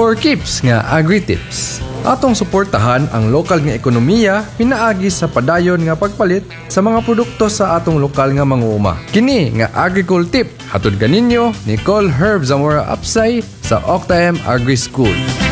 For keeps nga agri-tips. Atong suportahan ang lokal nga ekonomiya pinaagi sa padayon nga pagpalit sa mga produkto sa atong lokal nga manguuma. Kini nga Agricul Tip hatod kaninyo ni Col Herb Zamora Apsay sa Octaem Agri School.